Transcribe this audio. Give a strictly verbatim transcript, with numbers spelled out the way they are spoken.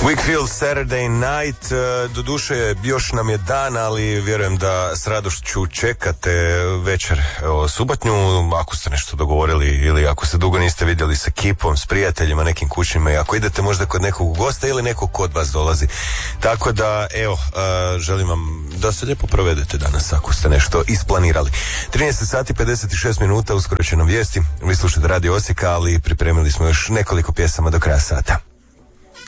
Wakefield Saturday Night, doduše još nam je dan, ali vjerujem da s radošću čekate večer o subotnju, ako ste nešto dogovorili ili ako se dugo niste vidjeli sa ekipom, s prijateljima, nekim kućima i ako idete možda kod nekog gosta ili nekog kod vas dolazi. Tako da, evo, želim vam da se lijepo provedete danas ako ste nešto isplanirali. trinaest sati pedeset šest minuta, uskoro će nam vijesti. Vi slušate Radio Osijeka, ali pripremili smo još nekoliko pjesama do kraja sata.